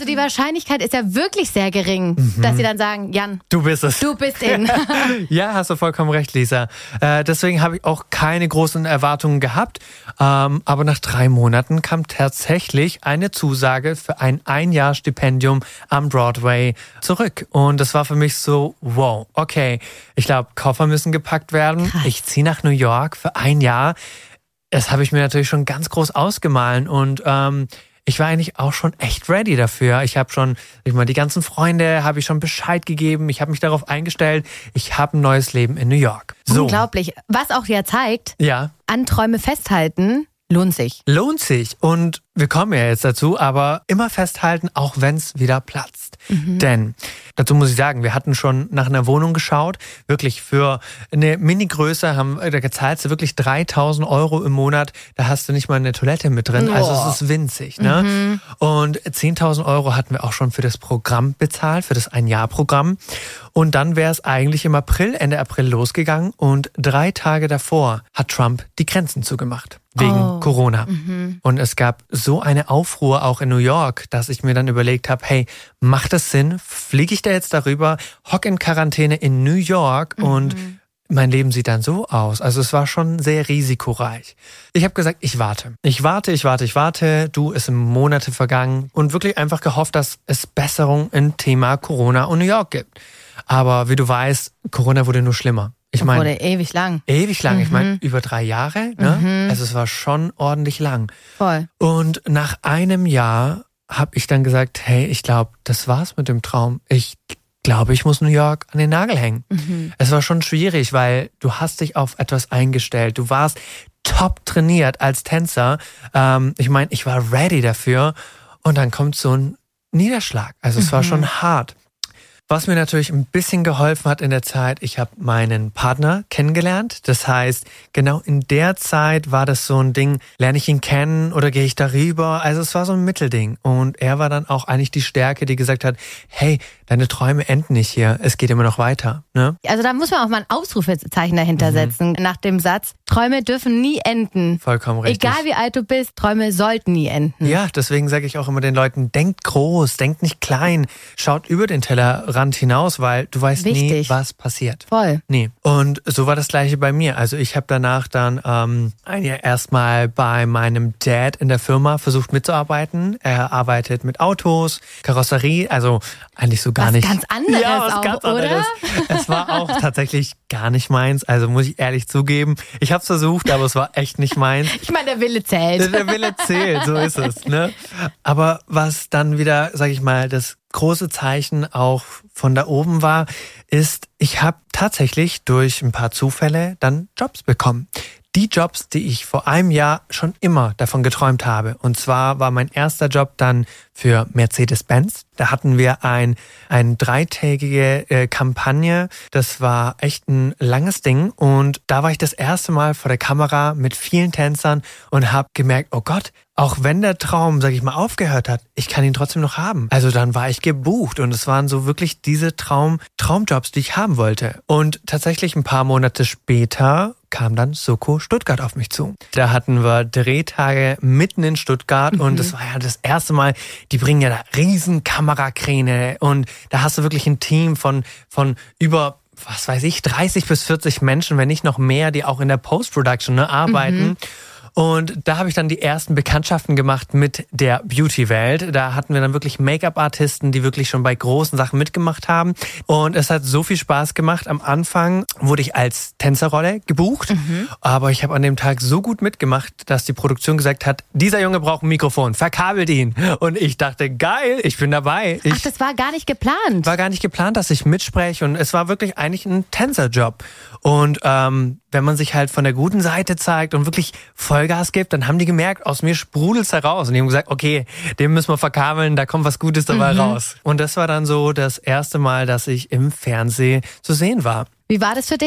Also die Wahrscheinlichkeit ist ja wirklich sehr gering, dass sie dann sagen, Jan, du bist es. Du bist in. Ja, hast du vollkommen recht, Lisa. Deswegen habe ich auch keine großen Erwartungen gehabt. Aber nach 3 Monaten kam tatsächlich eine Zusage für ein Jahr Stipendium am Broadway zurück. Und das war für mich so, wow, okay. Ich glaube, Koffer müssen gepackt werden. Krass. Ich ziehe nach New York für ein Jahr. Das habe ich mir natürlich schon ganz groß ausgemalt. Und ich war eigentlich auch schon echt ready dafür. Ich habe schon, die ganzen Freunde habe ich schon Bescheid gegeben. Ich habe mich darauf eingestellt. Ich habe ein neues Leben in New York. So. Unglaublich. Was auch ja zeigt, Ja. an Träume festhalten lohnt sich. Lohnt sich. Und wir kommen ja jetzt dazu, aber immer festhalten, auch wenn es wieder platzt. Denn, dazu muss ich sagen, wir hatten schon nach einer Wohnung geschaut, wirklich für eine Mini-Größe, da gezahlst du wirklich 3.000 € im Monat, da hast du nicht mal eine Toilette mit drin, also es ist winzig. Ne? Und 10.000 € hatten wir auch schon für das Programm bezahlt, für das Ein-Jahr-Programm. Und dann wäre es eigentlich im April, Ende April losgegangen und 3 Tage davor hat Trump die Grenzen zugemacht. Wegen Corona. Und es gab so eine Aufruhr auch in New York, dass ich mir dann überlegt habe, hey, macht es Sinn? Fliege ich da jetzt darüber, hock in Quarantäne in New York und mein Leben sieht dann so aus. Also es war schon sehr risikoreich. Ich habe gesagt, ich warte. Ich warte. Du, es sind Monate vergangen und wirklich einfach gehofft, dass es Besserung im Thema Corona und New York gibt. Aber wie du weißt, Corona wurde nur schlimmer. Ich meine, wurde ewig lang. Ich meine, über 3 Jahre. Ne? Also es war schon ordentlich lang. Voll. Und nach einem Jahr habe ich dann gesagt, hey, ich glaube, das war's mit dem Traum. Ich glaube, ich muss New York an den Nagel hängen. Es war schon schwierig, weil du hast dich auf etwas eingestellt. Du warst top trainiert als Tänzer. Ich meine, ich war ready dafür. Und dann kommt so ein Niederschlag. Also es war schon hart. Was mir natürlich ein bisschen geholfen hat in der Zeit, ich habe meinen Partner kennengelernt. Das heißt, genau in der Zeit war das so ein Ding, lerne ich ihn kennen oder gehe ich darüber? Also es war so ein Mittelding. Und er war dann auch eigentlich die Stärke, die gesagt hat, hey, deine Träume enden nicht hier, es geht immer noch weiter. Ne? Also da muss man auch mal ein Ausrufezeichen dahinter setzen, nach dem Satz, Träume dürfen nie enden. Vollkommen richtig. Egal wie alt du bist, Träume sollten nie enden. Ja, deswegen sage ich auch immer den Leuten, denkt groß, denkt nicht klein, schaut über den Tellerrand hinaus, weil du weißt nie, was passiert. Voll. Nee. Und so war das Gleiche bei mir. Also ich habe danach dann ein Jahr erstmal bei meinem Dad in der Firma versucht mitzuarbeiten. Er arbeitet mit Autos, Karosserie, also eigentlich so gar nicht. Was ganz anderes ja, was auch, ganz oder? anderes. Es war auch tatsächlich gar nicht meins, also muss ich ehrlich zugeben. Ich habe es versucht, aber es war echt nicht meins. Ich meine, der Wille zählt. Der Wille zählt, so ist es. Ne? Aber was dann wieder, sag ich mal, das große Zeichen auch von da oben war, ist, ich habe tatsächlich durch ein paar Zufälle dann Jobs bekommen. Die Jobs, die ich vor einem Jahr schon immer davon geträumt habe. Und zwar war mein erster Job dann für Mercedes-Benz. Da hatten wir eine 3-tägige Kampagne. Das war echt ein langes Ding. Und da war ich das erste Mal vor der Kamera mit vielen Tänzern und habe gemerkt, oh Gott, auch wenn der Traum, sag ich mal, aufgehört hat, ich kann ihn trotzdem noch haben. Also dann war ich gebucht und es waren so wirklich diese Traumjobs, die ich haben wollte. Und tatsächlich ein paar Monate später kam dann Soko Stuttgart auf mich zu. Da hatten wir Drehtage mitten in Stuttgart und das war ja das erste Mal, die bringen ja da riesen Kamerakräne und da hast du wirklich ein Team von über, was weiß ich, 30 bis 40 Menschen, wenn nicht noch mehr, die auch in der Post-Production arbeiten. Und da habe ich dann die ersten Bekanntschaften gemacht mit der Beauty-Welt. Da hatten wir dann wirklich Make-up-Artisten, die wirklich schon bei großen Sachen mitgemacht haben. Und es hat so viel Spaß gemacht. Am Anfang wurde ich als Tänzerrolle gebucht. Aber ich habe an dem Tag so gut mitgemacht, dass die Produktion gesagt hat, dieser Junge braucht ein Mikrofon, verkabelt ihn. Und ich dachte, geil, ich bin dabei. Ach, das war gar nicht geplant. War gar nicht geplant, dass ich mitspreche. Und es war wirklich eigentlich ein Tänzerjob. Und wenn man sich halt von der guten Seite zeigt und wirklich Vollgas gibt, dann haben die gemerkt, aus mir sprudelt's heraus. Und die haben gesagt, okay, den müssen wir verkabeln, da kommt was Gutes dabei raus. Und das war dann so das erste Mal, dass ich im Fernsehen zu sehen war. Wie war das für dich?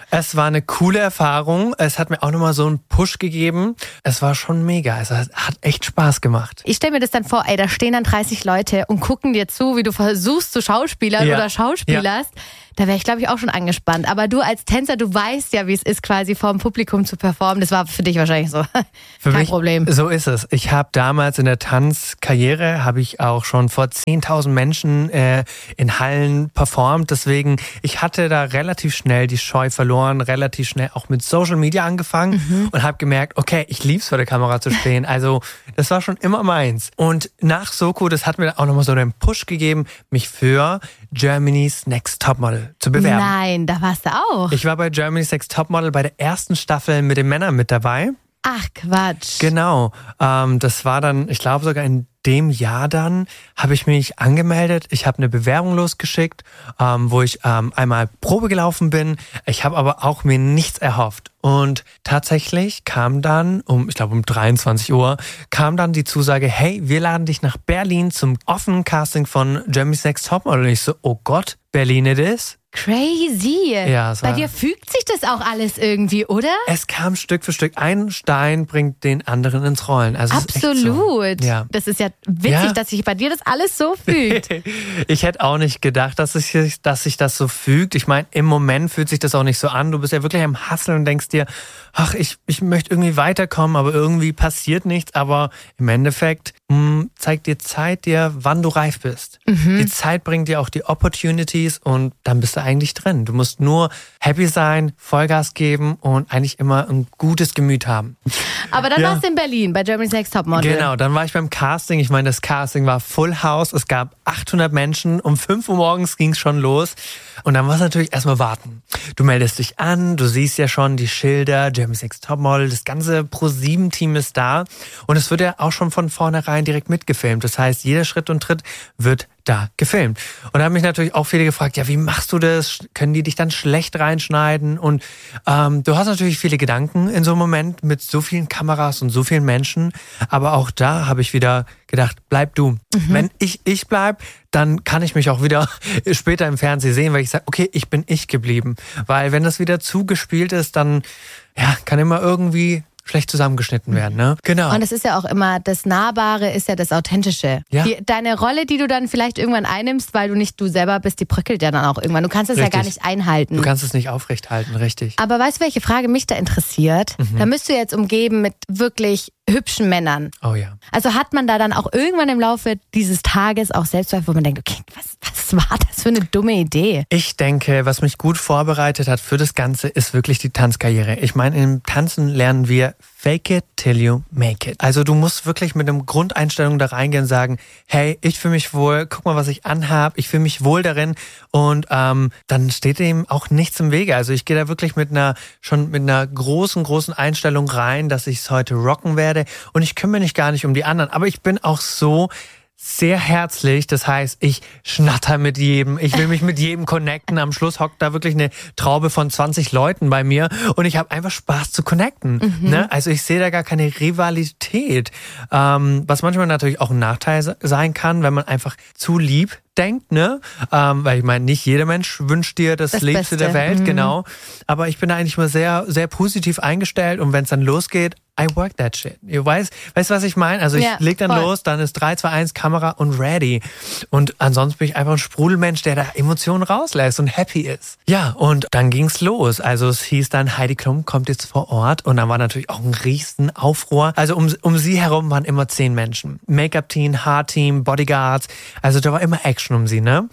Es war eine coole Erfahrung. Es hat mir auch nochmal so einen Push gegeben. Es war schon mega. Es hat echt Spaß gemacht. Ich stelle mir das dann vor, da stehen dann 30 Leute und gucken dir zu, wie du versuchst zu schauspielern oder schauspielerst. Ja. Da wäre ich, glaube ich, auch schon angespannt. Aber du als Tänzer, du weißt ja, wie es ist, quasi vor dem Publikum zu performen. Das war für dich wahrscheinlich so kein Problem. So ist es. Ich habe damals in der Tanzkarriere, habe ich auch schon vor 10.000 Menschen in Hallen performt. Deswegen, ich hatte da relativ schnell die Scheu verloren, relativ schnell auch mit Social Media angefangen und habe gemerkt, okay, ich lieb's vor der Kamera zu stehen. Also das war schon immer meins. Und nach Soko, das hat mir auch nochmal so einen Push gegeben, mich für Germany's Next Topmodel zu bewerben. Nein, da warst du auch. Ich war bei Germany's Next Topmodel bei der ersten Staffel mit den Männern mit dabei. Ach, Quatsch. Genau. Das war dann, ich glaube sogar in dem Jahr dann, habe ich mich angemeldet. Ich habe eine Bewerbung losgeschickt, wo ich einmal Probe gelaufen bin. Ich habe aber auch mir nichts erhofft. Und tatsächlich kam dann, um 23 Uhr, kam dann die Zusage, hey, wir laden dich nach Berlin zum offenen Casting von Germany's Next Topmodel. Und ich so, oh Gott, Berlin it is. Crazy. Ja, bei dir fügt sich das auch alles irgendwie, oder? Es kam Stück für Stück. Ein Stein bringt den anderen ins Rollen. Also absolut. So. Ja. Das ist ja witzig, dass sich bei dir das alles so fügt. Ich hätte auch nicht gedacht, dass sich das so fügt. Ich meine, im Moment fühlt sich das auch nicht so an. Du bist ja wirklich am Hustlen und denkst dir, ach, ich möchte irgendwie weiterkommen, aber irgendwie passiert nichts. Aber im Endeffekt zeigt dir Zeit dir, wann du reif bist. Die Zeit bringt dir auch die Opportunities und dann bist du eigentlich drin. Du musst nur happy sein, Vollgas geben und eigentlich immer ein gutes Gemüt haben. Aber dann warst du in Berlin bei Germany's Next Topmodel. Genau, dann war ich beim Casting. Ich meine, das Casting war Full House. Es gab 800 Menschen. Um 5 Uhr morgens ging es schon los. Und dann war es natürlich erstmal warten. Du meldest dich an, du siehst ja schon die Schilder, Germany's Next Topmodel, das ganze Pro7-Team ist da. Und es wird ja auch schon von vornherein direkt mitgefilmt. Das heißt, jeder Schritt und Tritt wird da gefilmt. Und da haben mich natürlich auch viele gefragt, ja, wie machst du das? Können die dich dann schlecht reinschneiden? Und du hast natürlich viele Gedanken in so einem Moment mit so vielen Kameras und so vielen Menschen. Aber auch da habe ich wieder gedacht, bleib du. Wenn ich bleib, dann kann ich mich auch wieder später im Fernsehen sehen, weil ich sage, okay, ich bin ich geblieben. Weil wenn das wieder zugespielt ist, dann kann immer irgendwie schlecht zusammengeschnitten werden, ne? Genau. Und es ist ja auch immer, das Nahbare ist ja das Authentische. Ja. Deine Rolle, die du dann vielleicht irgendwann einnimmst, weil du nicht du selber bist, die bröckelt ja dann auch irgendwann. Du kannst es ja gar nicht einhalten. Du kannst es nicht aufrecht halten, richtig. Aber weißt du, welche Frage mich da interessiert? Da bist du jetzt umgeben mit wirklich hübschen Männern. Oh ja. Also hat man da dann auch irgendwann im Laufe dieses Tages auch Selbstzweifel, wo man denkt, okay, was war das für eine dumme Idee? Ich denke, was mich gut vorbereitet hat für das Ganze, ist wirklich die Tanzkarriere. Ich meine, im Tanzen lernen wir fake it till you make it. Also du musst wirklich mit einer Grundeinstellung da reingehen und sagen, hey, ich fühle mich wohl, guck mal, was ich anhab, ich fühle mich wohl darin und dann steht dem auch nichts im Wege. Also ich gehe da wirklich mit einer großen Einstellung rein, dass ich es heute rocken werde und ich kümmere mich gar nicht um die anderen. Aber ich bin auch so sehr herzlich, das heißt, ich schnatter mit jedem, ich will mich mit jedem connecten. Am Schluss hockt da wirklich eine Traube von 20 Leuten bei mir und ich habe einfach Spaß zu connecten. Ne? Also ich sehe da gar keine Rivalität, was manchmal natürlich auch ein Nachteil sein kann, wenn man einfach zu lieb denkt, ne? Weil ich meine, nicht jeder Mensch wünscht dir das Liebste der Welt, genau. Aber ich bin da eigentlich mal sehr, sehr positiv eingestellt und wenn es dann losgeht, I work that shit. Du weißt, was ich meine? Also ich leg dann los, dann ist 3, 2, 1 Kamera und ready. Und ansonsten bin ich einfach ein Sprudelmensch, der da Emotionen rauslässt und happy ist. Ja, und dann ging's los. Also es hieß dann, Heidi Klum kommt jetzt vor Ort und dann war natürlich auch ein riesen Aufruhr. Also um sie herum waren immer 10 Menschen. Make-up-Team, Haarteam, Bodyguards. Also da war immer Action um sie, ne?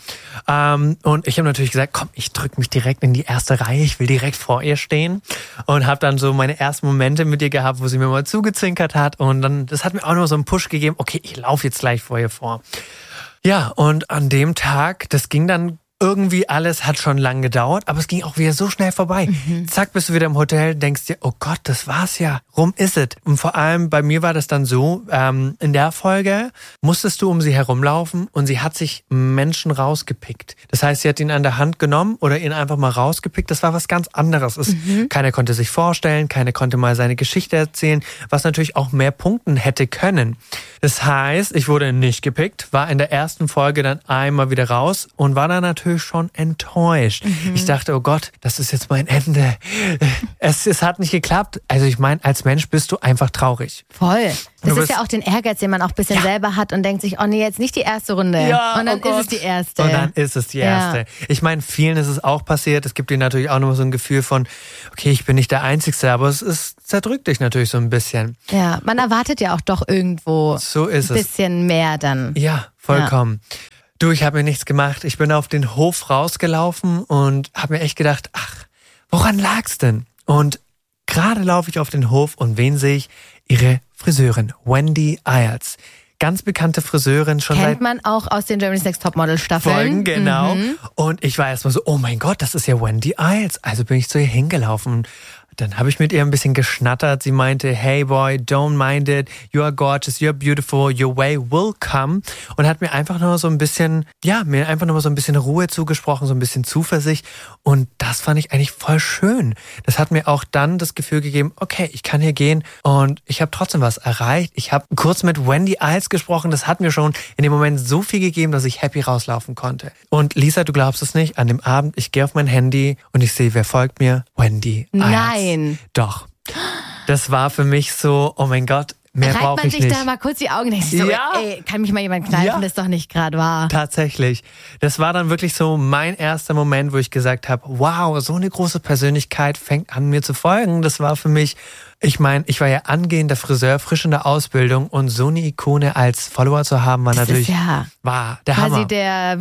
Und ich habe natürlich gesagt, komm, ich drück mich direkt in die erste Reihe. Ich will direkt vor ihr stehen und habe dann so meine ersten Momente mit ihr gehabt, wo sie mir mal zugezwinkert hat und dann, das hat mir auch noch so einen Push gegeben, okay, ich laufe jetzt gleich vor ihr vor. Ja, und an dem Tag, das ging dann irgendwie alles, hat schon lang gedauert, aber es ging auch wieder so schnell vorbei. Zack, bist du wieder im Hotel, denkst dir, oh Gott, das war's ja. Rum ist es. Und vor allem bei mir war das dann so, in der Folge musstest du um sie herumlaufen und sie hat sich Menschen rausgepickt. Das heißt, sie hat ihn an der Hand genommen oder ihn einfach mal rausgepickt. Das war was ganz anderes. Keiner konnte sich vorstellen, keiner konnte mal seine Geschichte erzählen, was natürlich auch mehr punkten hätte können. Das heißt, ich wurde nicht gepickt, war in der ersten Folge dann einmal wieder raus und war dann natürlich natürlich schon enttäuscht. Ich dachte, oh Gott, das ist jetzt mein Ende. Es hat nicht geklappt. Also ich meine, als Mensch bist du einfach traurig. Voll. Das ist ja auch den Ehrgeiz, den man auch ein bisschen selber hat und denkt sich, oh nee, jetzt nicht die erste Runde. Ja, und dann ist es die erste. Und dann ist es die erste. Ja. Ich meine, vielen ist es auch passiert. Es gibt dir natürlich auch nochmal so ein Gefühl von, okay, ich bin nicht der Einzige, aber es zerdrückt dich natürlich so ein bisschen. Ja, man erwartet ja auch doch irgendwo ein bisschen mehr dann. Ja, vollkommen. Ja. Du, ich habe mir nichts gemacht. Ich bin auf den Hof rausgelaufen und habe mir echt gedacht, ach, woran lag's denn? Und gerade laufe ich auf den Hof und wen sehe ich? Ihre Friseurin, Wendy Iles. Ganz bekannte Friseurin. Kennt man auch aus den Germany's Next Topmodel Staffeln. Folgen, genau. Und ich war erstmal so, oh mein Gott, das ist ja Wendy Iles. Also bin ich zu ihr hingelaufen. Dann habe ich mit ihr ein bisschen geschnattert. Sie meinte, hey boy, don't mind it. You are gorgeous, you're beautiful, your way will come. Und hat mir einfach nur so ein bisschen, Ruhe zugesprochen, so ein bisschen Zuversicht. Und das fand ich eigentlich voll schön. Das hat mir auch dann das Gefühl gegeben, okay, ich kann hier gehen und ich habe trotzdem was erreicht. Ich habe kurz mit Wendy Iles gesprochen. Das hat mir schon in dem Moment so viel gegeben, dass ich happy rauslaufen konnte. Und Lisa, du glaubst es nicht, an dem Abend, ich gehe auf mein Handy und ich sehe, wer folgt mir? Wendy Iles. Nein. Doch. Das war für mich so, oh mein Gott, mehr brauche ich nicht. Reibt man sich da mal kurz die Augen und so, kann mich mal jemand kneifen, das ist doch nicht gerade wahr. Tatsächlich. Das war dann wirklich so mein erster Moment, wo ich gesagt habe, wow, so eine große Persönlichkeit fängt an mir zu folgen. Das war für mich, ich meine, ich war ja angehender Friseur, frisch in der Ausbildung und so eine Ikone als Follower zu haben, war natürlich war der Hammer. Quasi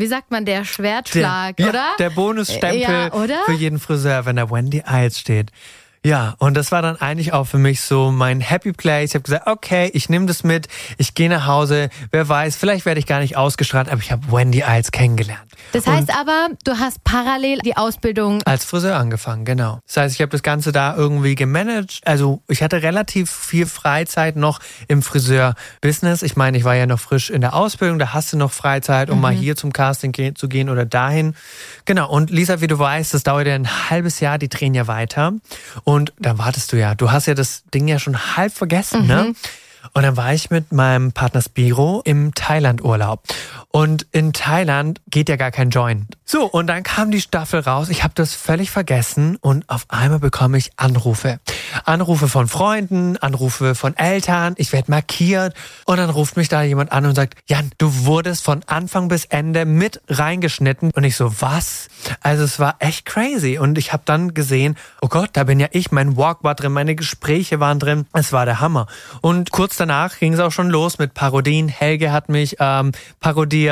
der Schwertschlag, oder? Der Bonusstempel für jeden Friseur, wenn da Wendy Iles steht. Ja, und das war dann eigentlich auch für mich so mein Happy Place. Ich habe gesagt, okay, ich nehme das mit, ich gehe nach Hause, wer weiß, vielleicht werde ich gar nicht ausgestrahlt, aber ich habe Wendy Iles kennengelernt. Das heißt aber, du hast parallel die Ausbildung als Friseur angefangen, genau. Das heißt, ich habe das Ganze da irgendwie gemanagt. Also ich hatte relativ viel Freizeit noch im Friseur-Business. Ich meine, ich war ja noch frisch in der Ausbildung, da hast du noch Freizeit, um mal hier zum Casting zu gehen oder dahin. Genau, und Lisa, wie du weißt, das dauert ja ein halbes Jahr, die drehen ja weiter. Und dann wartest du ja. Du hast ja das Ding ja schon halb vergessen, ne? Und dann war ich mit meinem Partner Spiro im Thailand-Urlaub. Und in Thailand geht ja gar kein Joint. So, und dann kam die Staffel raus. Ich habe das völlig vergessen und auf einmal bekomme ich Anrufe. Anrufe von Freunden, Anrufe von Eltern. Ich werde markiert und dann ruft mich da jemand an und sagt, Jan, du wurdest von Anfang bis Ende mit reingeschnitten. Und ich so, was? Also es war echt crazy. Und ich habe dann gesehen, oh Gott, da bin ja ich. Mein Walk war drin, meine Gespräche waren drin. Es war der Hammer. Und kurz danach ging es auch schon los mit Parodien. Helge hat mich parodiert.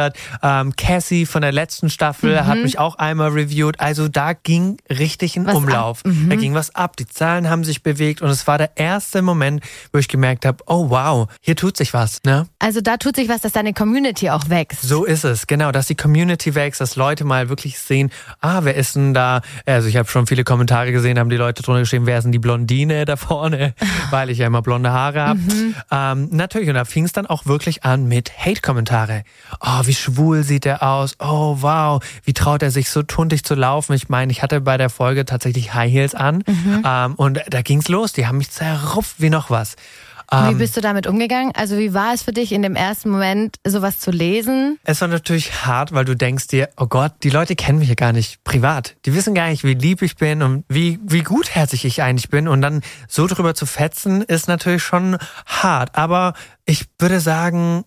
Cassie von der letzten Staffel hat mich auch einmal reviewed. Also da ging richtig ein Umlauf. Da ging was ab. Die Zahlen haben sich bewegt und es war der erste Moment, wo ich gemerkt habe, oh wow, hier tut sich was. Ne? Also da tut sich was, dass deine Community auch wächst. So ist es, genau, dass die Community wächst, dass Leute mal wirklich sehen, wer ist denn da? Also ich habe schon viele Kommentare gesehen, haben die Leute drunter geschrieben, wer ist denn die Blondine da vorne? Weil ich ja immer blonde Haare habe. Natürlich, und da fing es dann auch wirklich an mit Hate-Kommentare. Oh, wie schwul sieht er aus? Oh, wow, wie traut er sich so tuntig zu laufen? Ich meine, ich hatte bei der Folge tatsächlich High Heels an und da ging's los. Die haben mich zerrupft wie noch was. Wie bist du damit umgegangen? Also wie war es für dich in dem ersten Moment, sowas zu lesen? Es war natürlich hart, weil du denkst dir, oh Gott, die Leute kennen mich ja gar nicht privat. Die wissen gar nicht, wie lieb ich bin und wie gutherzig ich eigentlich bin. Und dann so drüber zu fetzen, ist natürlich schon hart. Aber ich würde sagen,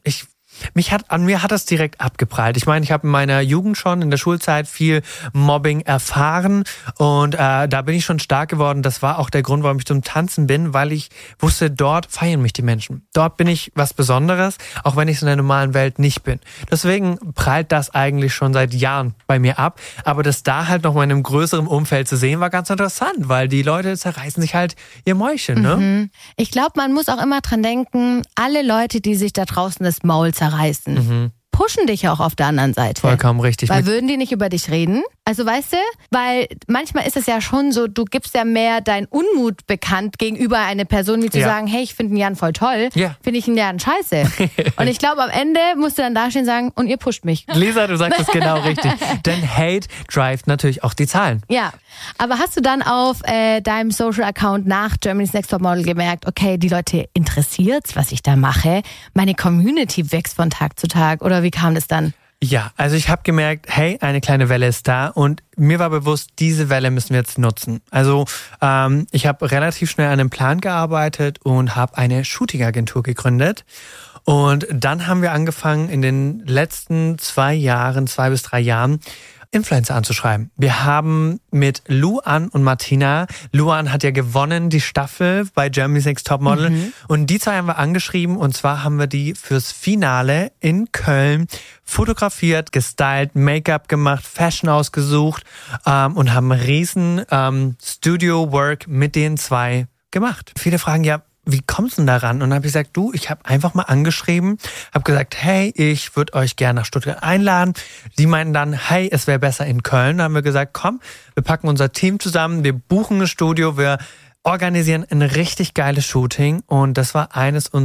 an mir hat das direkt abgeprallt. Ich meine, ich habe in meiner Jugend schon, in der Schulzeit viel Mobbing erfahren und da bin ich schon stark geworden. Das war auch der Grund, warum ich zum Tanzen bin, weil ich wusste, dort feiern mich die Menschen. Dort bin ich was Besonderes, auch wenn ich es in der normalen Welt nicht bin. Deswegen prallt das eigentlich schon seit Jahren bei mir ab. Aber das da halt noch mal in einem größeren Umfeld zu sehen, war ganz interessant, weil die Leute zerreißen sich halt ihr Mäulchen. Ne? Ich glaube, man muss auch immer dran denken, alle Leute, die sich da draußen das Maul zerreißen, pushen dich auch auf der anderen Seite. Vollkommen richtig. Weil würden die nicht über dich reden? Also weißt du, weil manchmal ist es ja schon so, du gibst ja mehr deinen Unmut bekannt gegenüber einer Person, wie zu sagen, hey, ich finde den Jan voll toll, finde ich den Jan scheiße. Und ich glaube, am Ende musst du dann dastehen und sagen, und ihr pusht mich. Lisa, du sagst es genau richtig. Denn Hate drivet natürlich auch die Zahlen. Ja, aber hast du dann auf deinem Social-Account nach Germany's Next Topmodel gemerkt, okay, die Leute interessiert's, was ich da mache, meine Community wächst von Tag zu Tag, oder wie kam das dann? Ja, also ich habe gemerkt, hey, eine kleine Welle ist da und mir war bewusst, diese Welle müssen wir jetzt nutzen. Also ich habe relativ schnell an einem Plan gearbeitet und habe eine Shooting-Agentur gegründet. Und dann haben wir angefangen, in den letzten 2 bis 3 Jahren Influencer anzuschreiben. Wir haben mit Luan und Martina, Luan hat ja gewonnen die Staffel bei Germany's Next Topmodel und die 2 haben wir angeschrieben und zwar haben wir die fürs Finale in Köln fotografiert, gestylt, Make-up gemacht, Fashion ausgesucht und haben riesen Studio-Work mit den 2 gemacht. Viele fragen ja, wie kommst du denn daran? Und dann habe ich gesagt, ich habe einfach mal angeschrieben, habe gesagt, hey, ich würde euch gerne nach Stuttgart einladen. Die meinten dann, hey, es wäre besser in Köln. Dann haben wir gesagt, komm, wir packen unser Team zusammen, wir buchen ein Studio, wir organisieren ein richtig geiles Shooting. Und das war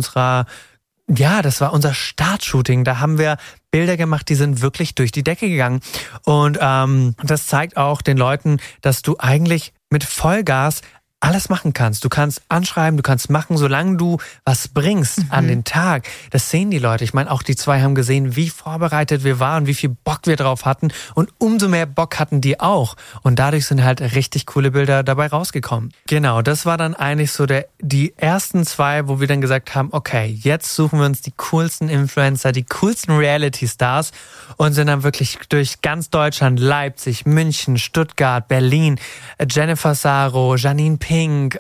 das war unser Startshooting. Da haben wir Bilder gemacht, die sind wirklich durch die Decke gegangen. Und das zeigt auch den Leuten, dass du eigentlich mit Vollgas alles machen kannst. Du kannst anschreiben, du kannst machen, solange du was bringst an den Tag. Das sehen die Leute. Ich meine, auch die 2 haben gesehen, wie vorbereitet wir waren, wie viel Bock wir drauf hatten. Und umso mehr Bock hatten die auch. Und dadurch sind halt richtig coole Bilder dabei rausgekommen. Genau, das war dann eigentlich so die ersten 2, wo wir dann gesagt haben, okay, jetzt suchen wir uns die coolsten Influencer, die coolsten Reality-Stars und sind dann wirklich durch ganz Deutschland, Leipzig, München, Stuttgart, Berlin, Jennifer Saro, Janine Pink,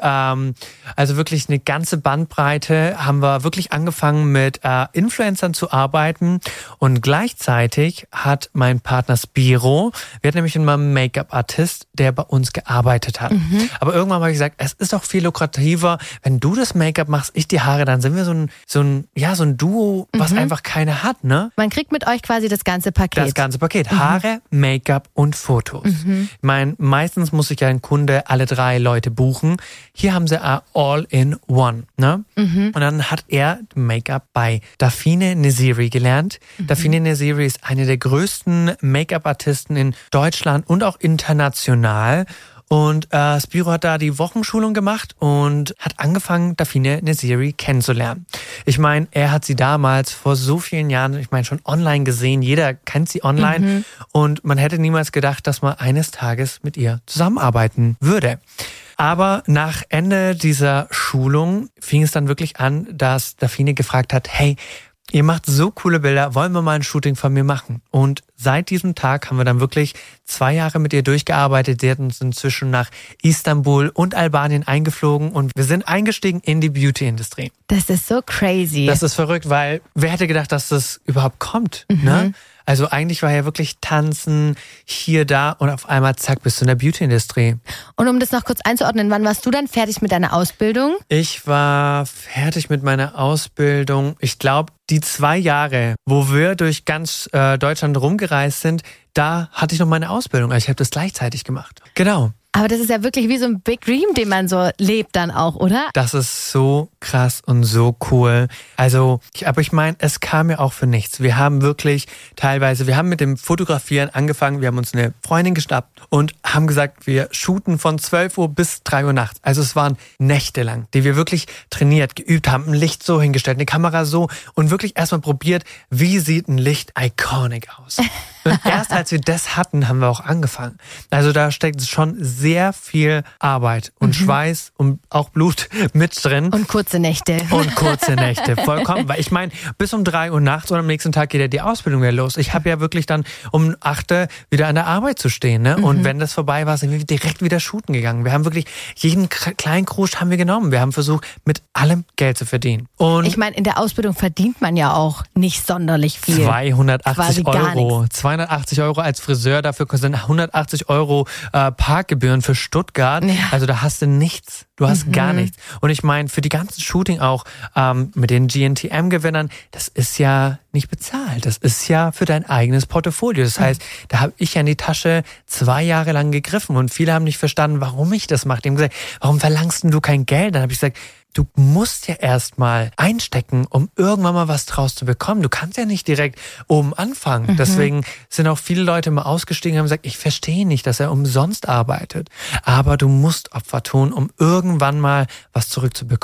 also wirklich eine ganze Bandbreite, haben wir wirklich angefangen mit Influencern zu arbeiten und gleichzeitig hat mein Partner Spiro, wir hatten nämlich immer einen Make-up-Artist, der bei uns gearbeitet hat. Aber irgendwann habe ich gesagt, es ist doch viel lukrativer, wenn du das Make-up machst, ich die Haare, dann sind wir so ein Duo, was einfach keiner hat, ne? Man kriegt mit euch quasi das ganze Paket. Das ganze Paket. Haare, Make-up und Fotos. Ich meine, meistens muss sich ja ein Kunde alle 3 Leute buchen. Hier haben sie all in one. Ne? Und dann hat er Make-up bei Dafine Neziri gelernt. Dafine Neziri ist eine der größten Make-up-Artisten in Deutschland und auch international. Und Spiro hat da die Wochenschulung gemacht und hat angefangen, Dafine Neziri kennenzulernen. Ich meine, er hat sie damals vor so vielen Jahren, schon online gesehen. Jeder kennt sie online. Und man hätte niemals gedacht, dass man eines Tages mit ihr zusammenarbeiten würde. Aber nach Ende dieser Schulung fing es dann wirklich an, dass Dafine gefragt hat, hey, ihr macht so coole Bilder, wollen wir mal ein Shooting von mir machen? Und seit diesem Tag haben wir dann wirklich 2 Jahre mit ihr durchgearbeitet. Sie hat uns inzwischen nach Istanbul und Albanien eingeflogen und wir sind eingestiegen in die Beauty-Industrie. Das ist so crazy. Das ist verrückt, weil wer hätte gedacht, dass das überhaupt kommt, ne? Also eigentlich war ja wirklich Tanzen hier, da und auf einmal zack, bist du in der Beauty-Industrie. Und um das noch kurz einzuordnen, wann warst du dann fertig mit deiner Ausbildung? Ich war fertig mit meiner Ausbildung. Ich glaube, die 2 Jahre, wo wir durch ganz Deutschland rumgereist sind, da hatte ich noch meine Ausbildung. Also ich habe das gleichzeitig gemacht. Genau. Aber das ist ja wirklich wie so ein Big Dream, den man so lebt dann auch, oder? Das ist so krass und so cool. Also, aber ich meine, es kam ja auch für nichts. Wir haben wirklich teilweise, wir haben mit dem Fotografieren angefangen, wir haben uns eine Freundin geschnappt und haben gesagt, wir shooten von 12 Uhr bis 3 Uhr nachts. Also es waren Nächte lang, die wir wirklich trainiert, geübt haben, ein Licht so hingestellt, eine Kamera so und wirklich erstmal probiert, wie sieht ein Licht iconic aus. Und erst als wir das hatten, haben wir auch angefangen. Also da steckt schon sehr viel Arbeit und Schweiß und auch Blut mit drin. Und kurze Nächte. Und kurze Nächte, vollkommen. Weil ich meine, bis um 3 Uhr nachts und am nächsten Tag geht ja die Ausbildung wieder los. Ich habe ja wirklich dann um 8 Uhr wieder an der Arbeit zu stehen. Ne? Und wenn das vorbei war, sind wir direkt wieder shooten gegangen. Wir haben wirklich jeden kleinen Krusch haben wir genommen. Wir haben versucht, mit allem Geld zu verdienen. Und ich meine, in der Ausbildung verdient man ja auch nicht sonderlich viel. 280 Euro. 280 Euro als Friseur, dafür sind 180 Euro Parkgebühren für Stuttgart. Ja. Also da hast du nichts. Du hast gar nichts. Und ich meine, für die ganzen Shooting auch mit den GNTM-Gewinnern, das ist ja nicht bezahlt. Das ist ja für dein eigenes Portfolio. Das heißt, da habe ich ja in die Tasche 2 Jahre lang gegriffen und viele haben nicht verstanden, warum ich das mache. Die haben gesagt, warum verlangst du kein Geld? Dann habe ich gesagt, du musst ja erstmal einstecken, um irgendwann mal was draus zu bekommen. Du kannst ja nicht direkt oben anfangen. Deswegen sind auch viele Leute mal ausgestiegen und haben gesagt, ich verstehe nicht, dass er umsonst arbeitet. Aber du musst Opfer tun, um irgendwann mal was zurückzubekommen.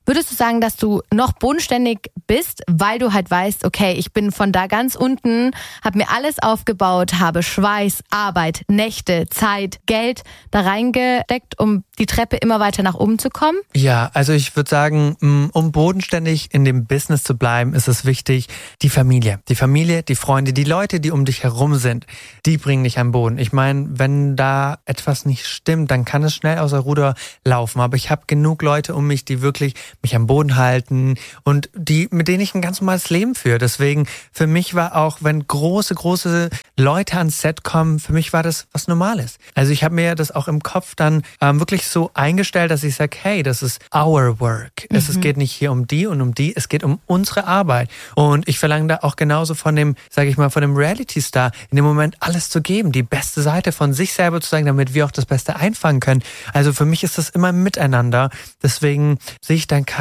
Würdest du sagen, dass du noch bodenständig bist, weil du halt weißt, okay, ich bin von da ganz unten, habe mir alles aufgebaut, habe Schweiß, Arbeit, Nächte, Zeit, Geld da reingesteckt, um die Treppe immer weiter nach oben zu kommen? Ja, also ich würde sagen, um bodenständig in dem Business zu bleiben, ist es wichtig, die Familie, die Freunde, die Leute, die um dich herum sind, die bringen dich am Boden. Ich meine, wenn da etwas nicht stimmt, dann kann es schnell außer Ruder laufen. Aber ich habe genug Leute um mich, die wirklich mich am Boden halten und mit denen ich ein ganz normales Leben führe. Deswegen, für mich war auch, wenn große Leute ans Set kommen, für mich war das was Normales. Also ich habe mir das auch im Kopf dann wirklich so eingestellt, dass ich sage, hey, das ist our work. Es geht nicht hier um die und um die, es geht um unsere Arbeit. Und ich verlange da auch genauso von dem, sage ich mal, von dem Reality-Star in dem Moment alles zu geben, die beste Seite von sich selber zu zeigen, damit wir auch das Beste einfangen können. Also für mich ist das immer miteinander. Deswegen sehe ich dann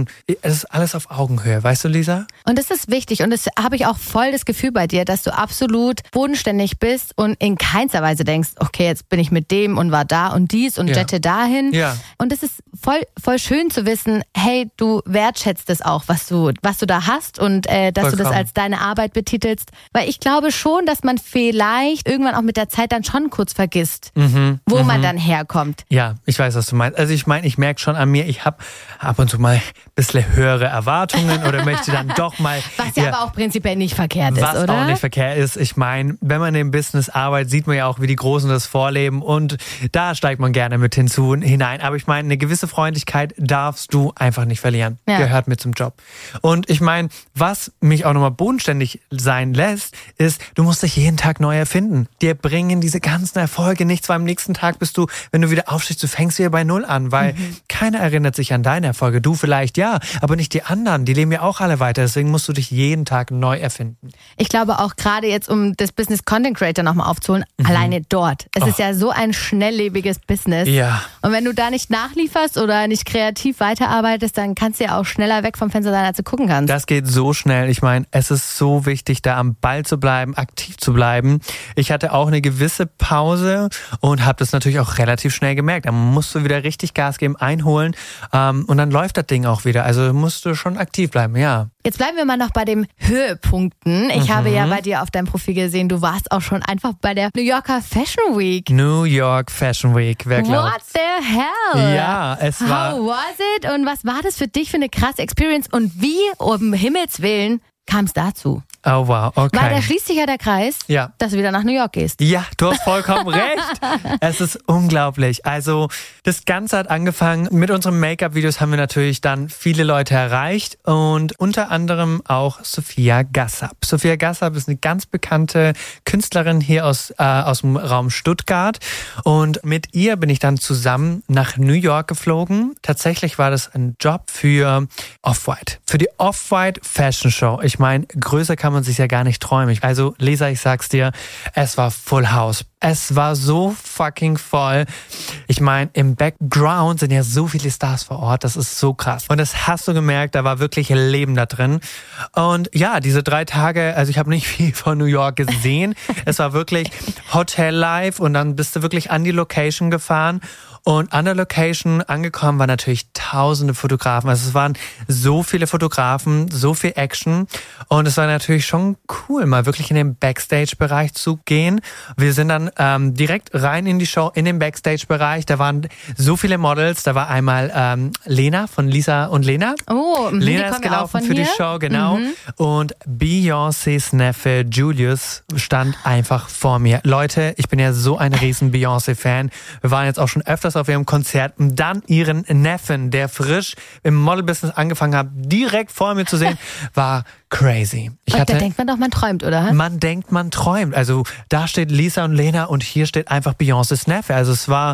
es ist alles auf Augenhöhe. Weißt du, Lisa? Und das ist wichtig und das habe ich auch voll das Gefühl bei dir, dass du absolut bodenständig bist und in keinster Weise denkst, okay, jetzt bin ich mit dem und war da und dies und jette dahin. Ja. Und es ist voll schön zu wissen, hey, du wertschätzt es auch, was du da hast und dass du das als deine Arbeit betitelst. Weil ich glaube schon, dass man vielleicht irgendwann auch mit der Zeit dann schon kurz vergisst, wo man dann herkommt. Ja, ich weiß, was du meinst. Also ich meine, ich merke schon an mir, ich habe ab und zu mal ein bisschen höhere Erwartungen oder möchte dann doch mal... Was ja aber auch prinzipiell nicht verkehrt ist, oder? Was auch nicht verkehrt ist. Ich meine, wenn man im Business arbeitet, sieht man ja auch, wie die Großen das vorleben und da steigt man gerne mit hinein. Aber ich meine, eine gewisse Freundlichkeit darfst du einfach nicht verlieren. Ja. Gehört mit zum Job. Und ich meine, was mich auch nochmal bodenständig sein lässt, ist, du musst dich jeden Tag neu erfinden. Dir bringen diese ganzen Erfolge nichts, weil am nächsten Tag wenn du wieder aufstehst, du fängst wieder bei Null an, weil keiner erinnert sich an deine Erfolge. Du vielleicht ja, aber nicht die anderen. Die leben ja auch alle weiter. Deswegen musst du dich jeden Tag neu erfinden. Ich glaube auch gerade jetzt, um das Business Content Creator nochmal aufzuholen, alleine dort. Es ist ja so ein schnelllebiges Business. Ja. Und wenn du da nicht nachlieferst oder nicht kreativ weiterarbeitest, dann kannst du ja auch schneller weg vom Fenster sein, als du gucken kannst. Das geht so schnell. Ich meine, es ist so wichtig, da am Ball zu bleiben, aktiv zu bleiben. Ich hatte auch eine gewisse Pause und habe das natürlich auch relativ schnell gemerkt. Da musst du wieder richtig Gas geben, einholen und dann läuft das Ding auch wieder. Also musst du schon aktiv bleiben, ja. Jetzt bleiben wir mal noch bei den Höhepunkten. Ich habe ja bei dir auf deinem Profil gesehen, du warst auch schon einfach bei der New Yorker Fashion Week. New York Fashion Week, wer glaubt? What the hell? Ja, es war... How was it? Und was war das für dich für eine krasse Experience? Und wie, um Himmels Willen, kam es dazu? Oh wow, okay. Weil da schließt sich ja der Kreis, dass du wieder nach New York gehst. Ja, du hast vollkommen recht. Es ist unglaublich. Also das Ganze hat angefangen, mit unseren Make-up-Videos haben wir natürlich dann viele Leute erreicht und unter anderem auch Sophia Gassab. Sophia Gassab ist eine ganz bekannte Künstlerin hier aus dem Raum Stuttgart und mit ihr bin ich dann zusammen nach New York geflogen. Tatsächlich war das ein Job für Off-White, für die Off-White Fashion Show. Ich meine, größer kann man sich ja gar nicht träumen. Also Lisa, ich sag's dir, es war Full House. Es war so fucking voll. Ich meine, im Background sind ja so viele Stars vor Ort. Das ist so krass. Und das hast du gemerkt, da war wirklich Leben da drin. Und ja, diese 3 Tage, also ich habe nicht viel von New York gesehen. Es war wirklich Hotel Life und dann bist du wirklich an die Location gefahren. Und an der Location angekommen waren natürlich tausende Fotografen. Also es waren so viele Fotografen, so viel Action. Und es war natürlich schon cool, mal wirklich in den Backstage-Bereich zu gehen. Wir sind dann direkt rein in die Show, in den Backstage-Bereich. Da waren so viele Models. Da war einmal Lena von Lisa und Lena. Oh, Lena ist gelaufen für die Show, genau. Und Beyoncés Neffe Julius stand einfach vor mir. Leute, ich bin ja so ein riesen Beyoncé-Fan. Wir waren jetzt auch schon öfters auf ihrem Konzert und dann ihren Neffen, der frisch im Model-Business angefangen hat, direkt vor mir zu sehen, war crazy. Da denkt man doch, man träumt, oder? Man denkt, man träumt. Also da steht Lisa und Lena und hier steht einfach Beyoncés Neffe. Also es war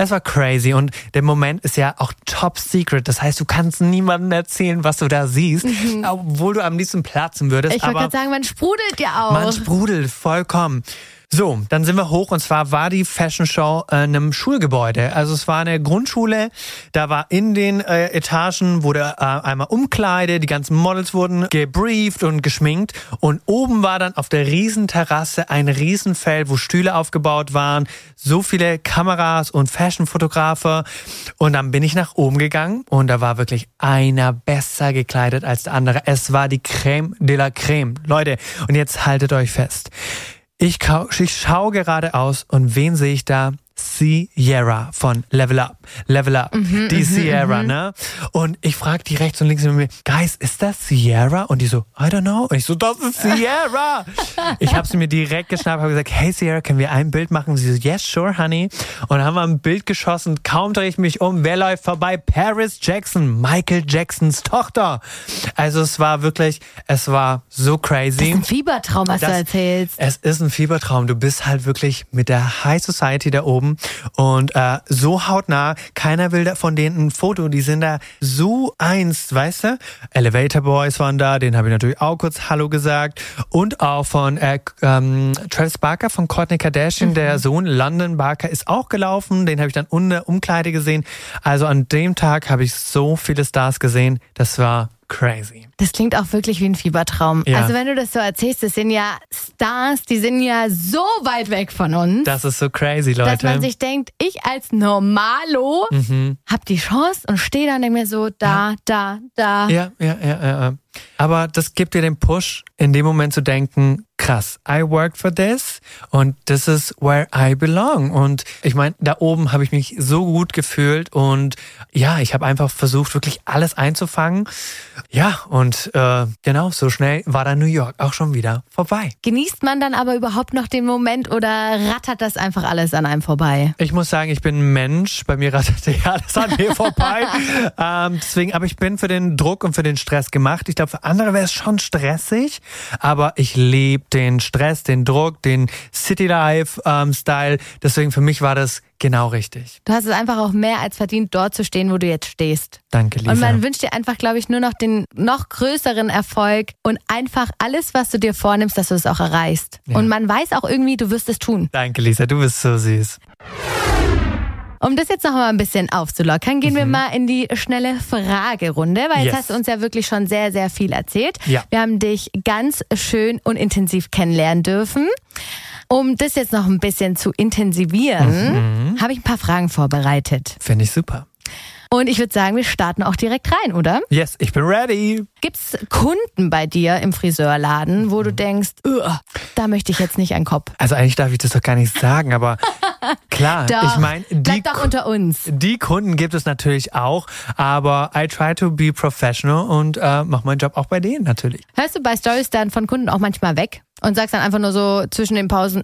crazy und der Moment ist ja auch top secret. Das heißt, du kannst niemandem erzählen, was du da siehst, obwohl du am liebsten platzen würdest. Ich wollte gerade sagen, man sprudelt ja auch. Man sprudelt vollkommen. So, dann sind wir hoch und zwar war die Fashion Show in einem Schulgebäude. Also es war eine Grundschule, da war in den Etagen wurde einmal Umkleide, die ganzen Models wurden gebrieft und geschminkt und oben war dann auf der Riesenterrasse ein Riesenfeld, wo Stühle aufgebaut waren, so viele Kameras und Fashion-Fotografer und dann bin ich nach oben gegangen und da war wirklich einer besser gekleidet als der andere. Es war die Crème de la Crème. Leute, und jetzt haltet euch fest. Ich schaue geradeaus und wen sehe ich da? Ciara von Level Up. Die Ciara, ne? Und ich frage die rechts und links mit mir, Guys, ist das Ciara? Und die so, I don't know. Und ich so, das ist Ciara. Ich habe sie mir direkt geschnappt, habe gesagt, hey Ciara, können wir ein Bild machen? Und sie so, yes, sure, honey. Und dann haben wir ein Bild geschossen. Kaum drehe ich mich um. Wer läuft vorbei? Paris Jackson, Michael Jacksons Tochter. Also es war so crazy. Das ist ein Fiebertraum, was du erzählst. Es ist ein Fiebertraum. Du bist halt wirklich mit der High Society da oben und so hautnah, keiner will da von denen ein Foto, die sind da so eins, weißt du? Elevator Boys waren da, denen habe ich natürlich auch kurz Hallo gesagt und auch von Travis Barker von Kourtney Kardashian, der Sohn London Barker ist auch gelaufen, den habe ich dann unter Umkleide gesehen. Also an dem Tag habe ich so viele Stars gesehen, das war crazy. Das klingt auch wirklich wie ein Fiebertraum. Ja. Also wenn du das so erzählst, das sind ja Stars, die sind ja so weit weg von uns. Das ist so crazy, Leute. Dass man sich denkt, ich als Normalo hab die Chance und stehe dann und denke mir so, da. Ja. Aber das gibt dir den Push, in dem Moment zu denken, krass, I worked for this und this is where I belong. Und ich meine, da oben habe ich mich so gut gefühlt und ja, ich habe einfach versucht, wirklich alles einzufangen. Ja, und genau, so schnell war dann New York auch schon wieder vorbei. Genießt man dann aber überhaupt noch den Moment oder rattert das einfach alles an einem vorbei? Ich muss sagen, ich bin ein Mensch, bei mir ratterte ja alles an mir vorbei. Deswegen, aber ich bin für den Druck und für den Stress gemacht. Ich glaube, für andere wäre es schon stressig, aber ich liebe den Stress, den Druck, den City-Life-Style. Deswegen für mich war das genau richtig. Du hast es einfach auch mehr als verdient, dort zu stehen, wo du jetzt stehst. Danke, Lisa. Und man wünscht dir einfach, glaube ich, nur noch den noch größeren Erfolg und einfach alles, was du dir vornimmst, dass du es auch erreichst. Ja. Und man weiß auch irgendwie, du wirst es tun. Danke, Lisa, du bist so süß. Um das jetzt noch mal ein bisschen aufzulockern, gehen wir mal in die schnelle Fragerunde, weil jetzt hast du uns ja wirklich schon sehr, sehr viel erzählt. Ja. Wir haben dich ganz schön und intensiv kennenlernen dürfen. Um das jetzt noch ein bisschen zu intensivieren, habe ich ein paar Fragen vorbereitet. Finde ich super. Und ich würde sagen, wir starten auch direkt rein, oder? Yes, ich bin ready. Gibt's Kunden bei dir im Friseurladen, wo du denkst, da möchte ich jetzt nicht an den Kopf? Also eigentlich darf ich das doch gar nicht sagen, aber klar, doch, ich meine, bleib doch unter uns. Die Kunden gibt es natürlich auch, aber I try to be professional und mach meinen Job auch bei denen natürlich. Hörst du bei Stories dann von Kunden auch manchmal weg? Und sagst dann einfach nur so zwischen den Pausen,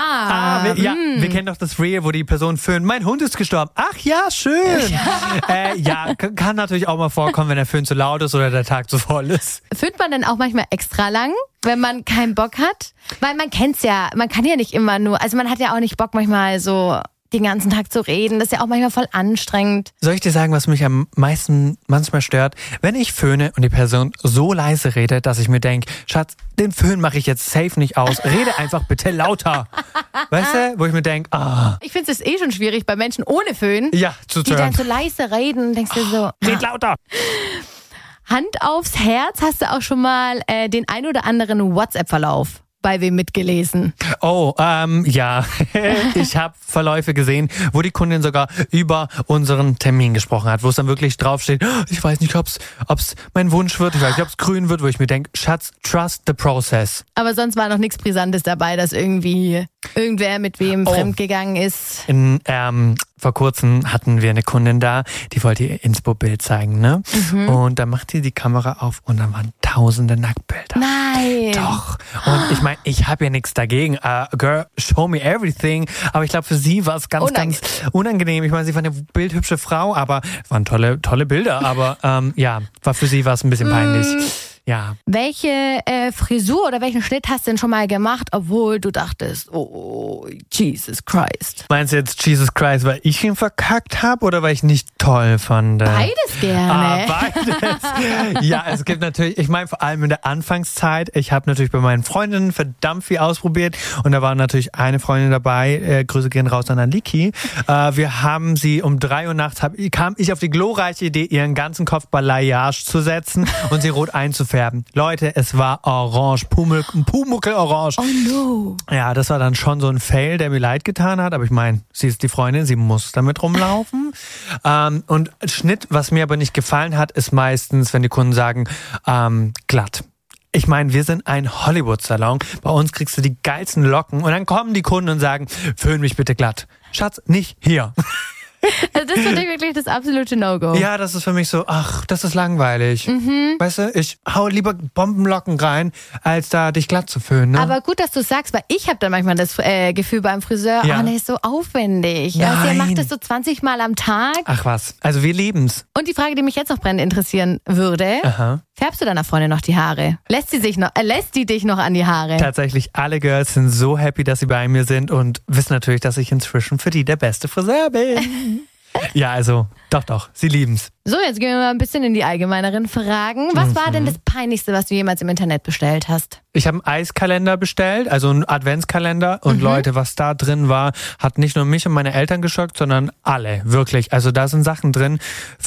wir kennen doch das Reel, wo die Person föhnt, mein Hund ist gestorben. Ach ja, schön. Ja, kann natürlich auch mal vorkommen, wenn der Föhn zu laut ist oder der Tag zu voll ist. Föhnt man dann auch manchmal extra lang, wenn man keinen Bock hat? Weil man kennt's ja, man kann ja nicht immer nur, also man hat ja auch nicht Bock manchmal so den ganzen Tag zu reden. Das ist ja auch manchmal voll anstrengend. Soll ich dir sagen, was mich am meisten manchmal stört? Wenn ich föhne und die Person so leise redet, dass ich mir denke, Schatz, den Föhn mache ich jetzt safe nicht aus. Rede einfach bitte lauter. Weißt du? Wo ich mir denke, Ich finde es schon schwierig bei Menschen ohne Föhn. Ja, zu die dann so leise reden. Denkst du so, red lauter. Hand aufs Herz, hast du auch schon mal den ein oder anderen WhatsApp-Verlauf bei wem mitgelesen? Oh, ja. Ich habe Verläufe gesehen, wo die Kundin sogar über unseren Termin gesprochen hat, wo es dann wirklich draufsteht, ich weiß nicht, ob's mein Wunsch wird, ich weiß nicht, ob's grün wird, wo ich mir denke, Schatz, trust the process. Aber sonst war noch nichts Brisantes dabei, dass irgendwie irgendwer mit wem fremdgegangen ist. Vor kurzem hatten wir eine Kundin da, die wollte ihr Inspo-Bild zeigen, ne? Und dann macht sie die Kamera auf und dann waren tausende Nacktbilder. Nein! Doch. Und ich meine, ich habe ja nichts dagegen. Girl, show me everything. Aber ich glaube, für sie war es ganz unangenehm. Ich meine, sie war eine bildhübsche Frau, aber es waren tolle Bilder. Aber war für sie war es ein bisschen peinlich. Ja. Welche Frisur oder welchen Schnitt hast du denn schon mal gemacht, obwohl du dachtest, oh, Jesus Christ? Meinst du jetzt Jesus Christ, weil ich ihn verkackt habe oder weil ich nicht toll fand? Beides gerne. Beides. Ja, es gibt natürlich, ich meine vor allem in der Anfangszeit, ich habe natürlich bei meinen Freundinnen verdammt viel ausprobiert und da war natürlich eine Freundin dabei, Grüße gehen raus an Aliki. Wir haben sie um 3 Uhr nachts, kam ich auf die glorreiche Idee, ihren ganzen Kopf Balayage zu setzen und sie rot einzufärben. Leute, es war orange, Pumuckl-orange. Oh no. Ja, das war dann schon so ein Fail, der mir leid getan hat, aber ich meine, sie ist die Freundin, sie muss damit rumlaufen. Und Schnitt, was mir aber nicht gefallen hat, ist meistens, wenn die Kunden sagen, glatt. Ich meine, wir sind ein Hollywood-Salon. Bei uns kriegst du die geilsten Locken und dann kommen die Kunden und sagen, föhn mich bitte glatt. Schatz, nicht hier. Also das ist für dich wirklich das absolute No-Go. Ja, das ist für mich so, ach, das ist langweilig. Weißt du, ich hau lieber Bombenlocken rein, als da dich glatt zu föhnen. Ne? Aber gut, dass du sagst, weil ich habe dann manchmal das Gefühl beim Friseur, Ja. oh nee, ist so aufwendig. Nein. Also, ihr macht das so 20 Mal am Tag. Ach was, also wir lieben's. Und die Frage, die mich jetzt noch brennend interessieren würde, Aha. färbst du deiner Freundin noch die Haare? Lässt die dich noch an die Haare? Tatsächlich, alle Girls sind so happy, dass sie bei mir sind und wissen natürlich, dass ich inzwischen für die der beste Friseur bin. Ja, also, doch, sie lieben's. So, jetzt gehen wir mal ein bisschen in die allgemeineren Fragen. Was war denn das Peinlichste, was du jemals im Internet bestellt hast? Ich habe einen Eiskalender bestellt, also einen Adventskalender. Und Leute, was da drin war, hat nicht nur mich und meine Eltern geschockt, sondern alle, wirklich. Also da sind Sachen drin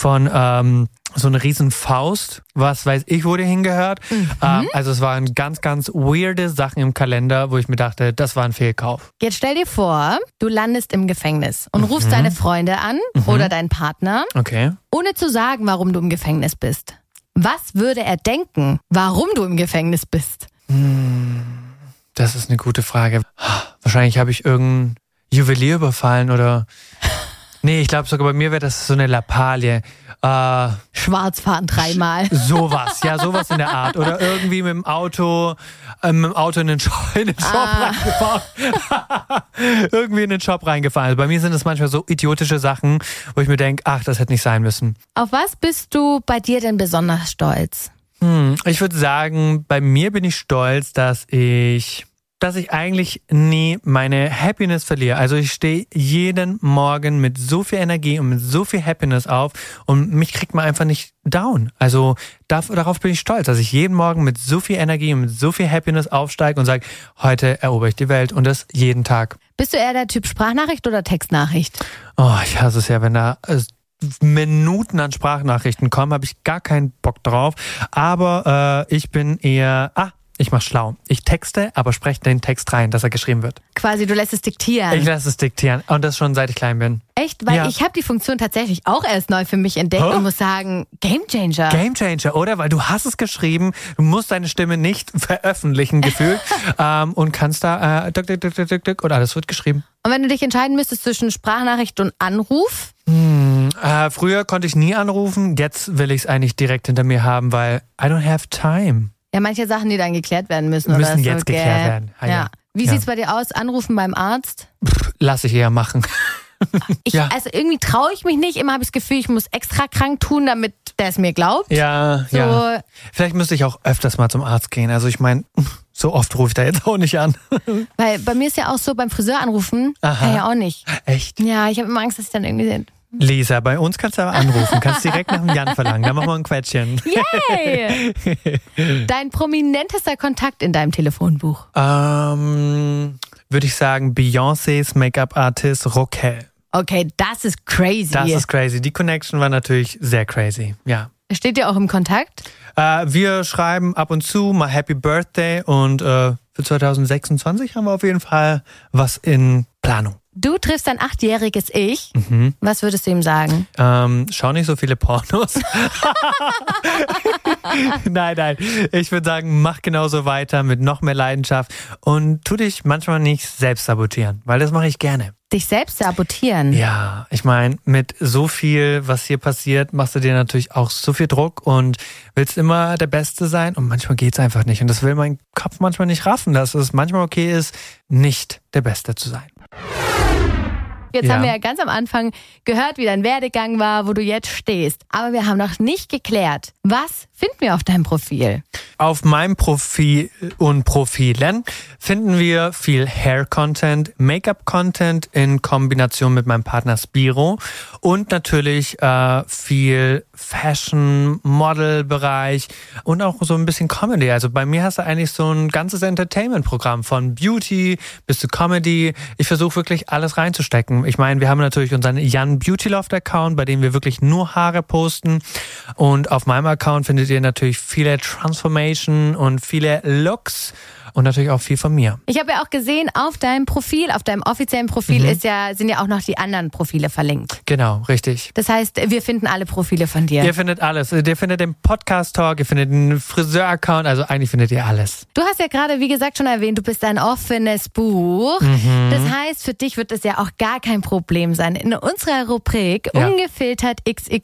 von so eine riesen Faust, was weiß ich, wo die hingehört. Also es waren ganz, ganz weirde Sachen im Kalender, wo ich mir dachte, das war ein Fehlkauf. Jetzt stell dir vor, du landest im Gefängnis und rufst deine Freunde an oder deinen Partner, Okay. ohne zu sagen, warum du im Gefängnis bist. Was würde er denken, warum du im Gefängnis bist? Das ist eine gute Frage. Wahrscheinlich habe ich irgendeinen Juwelier überfallen oder... Nee, ich glaube sogar bei mir wäre das so eine Lappalie. Schwarz fahren 3-mal. Sowas in der Art. Oder irgendwie mit dem Auto in den Shop reingefahren. Irgendwie in den Shop reingefahren. Also bei mir sind es manchmal so idiotische Sachen, wo ich mir denke, ach, das hätte nicht sein müssen. Auf was bist du bei dir denn besonders stolz? Ich würde sagen, bei mir bin ich stolz, dass ich eigentlich nie meine Happiness verliere. Also ich stehe jeden Morgen mit so viel Energie und mit so viel Happiness auf und mich kriegt man einfach nicht down. Also darauf bin ich stolz, dass ich jeden Morgen mit so viel Energie und mit so viel Happiness aufsteige und sage, heute erober ich die Welt und das jeden Tag. Bist du eher der Typ Sprachnachricht oder Textnachricht? Oh, ich hasse es ja, wenn da Minuten an Sprachnachrichten kommen, habe ich gar keinen Bock drauf. Aber ich bin eher... Ich mach schlau. Ich texte, aber spreche den Text rein, dass er geschrieben wird. Quasi, du lässt es diktieren. Ich lasse es diktieren. Und das schon seit ich klein bin. Echt? Weil Ja. ich habe die Funktion tatsächlich auch erst neu für mich entdeckt und muss sagen, Gamechanger. Gamechanger, oder? Weil du hast es geschrieben, du musst deine Stimme nicht veröffentlichen, gefühlt. Und kannst da und alles wird geschrieben. Und wenn du dich entscheiden müsstest zwischen Sprachnachricht und Anruf? Früher konnte ich nie anrufen, jetzt will ich es eigentlich direkt hinter mir haben, weil I don't have time. Ja, manche Sachen, die dann geklärt werden müssen. Müssen oder so, jetzt geklärt werden. Ja. Wie Ja. sieht's bei dir aus? Anrufen beim Arzt? Lass ich eher machen. Ja. Also irgendwie traue ich mich nicht. Immer habe ich das Gefühl, ich muss extra krank tun, damit der es mir glaubt. Ja. Vielleicht müsste ich auch öfters mal zum Arzt gehen. Also ich meine, so oft rufe ich da jetzt auch nicht an. Weil bei mir ist ja auch so, beim Friseur anrufen, kann ja auch nicht. Echt? Ja, ich habe immer Angst, dass ich dann irgendwie... Lisa, bei uns kannst du aber anrufen. Kannst direkt nach dem Jan verlangen. Dann machen wir ein Quetschen. Yay! Dein prominentester Kontakt in deinem Telefonbuch? Würde ich sagen, Beyoncés Make-up-Artist Roquel. Okay, das ist crazy. Das ist crazy. Die Connection war natürlich sehr crazy. Ja. Steht ihr auch im Kontakt? Wir schreiben ab und zu mal Happy Birthday und für 2026 haben wir auf jeden Fall was in Planung. Du triffst dein 8-jähriges Ich. Was würdest du ihm sagen? Schau nicht so viele Pornos. Nein. Ich würde sagen, mach genauso weiter mit noch mehr Leidenschaft und tu dich manchmal nicht selbst sabotieren, weil das mache ich gerne. Dich selbst sabotieren? Ja, ich meine, mit so viel, was hier passiert, machst du dir natürlich auch so viel Druck und willst immer der Beste sein und manchmal geht's einfach nicht und das will mein Kopf manchmal nicht raffen, dass es manchmal okay ist, nicht der Beste zu sein. Jetzt haben wir ja ganz am Anfang gehört, wie dein Werdegang war, wo du jetzt stehst. Aber wir haben noch nicht geklärt, was finden wir auf deinem Profil? Auf meinem Profil und Profilen finden wir viel Hair-Content, Make-up-Content in Kombination mit meinem Partner Spiro und natürlich viel Fashion, Model-Bereich und auch so ein bisschen Comedy. Also bei mir hast du eigentlich so ein ganzes Entertainment-Programm von Beauty bis zu Comedy. Ich versuche wirklich alles reinzustecken. Ich meine, wir haben natürlich unseren Jan Beautyloft-Account, bei dem wir wirklich nur Haare posten. Und auf meinem Account findet ihr natürlich viele Transformation und viele Looks. Und natürlich auch viel von mir. Ich habe ja auch gesehen, auf deinem Profil, auf deinem offiziellen Profil sind ja auch noch die anderen Profile verlinkt. Genau, richtig. Das heißt, wir finden alle Profile von dir. Ihr findet alles. Ihr findet den Podcast-Talk, ihr findet den Friseur-Account, also eigentlich findet ihr alles. Du hast ja gerade, wie gesagt, schon erwähnt, du bist ein offenes Buch. Das heißt, für dich wird es ja auch gar kein Problem sein, in unserer Rubrik Ungefiltert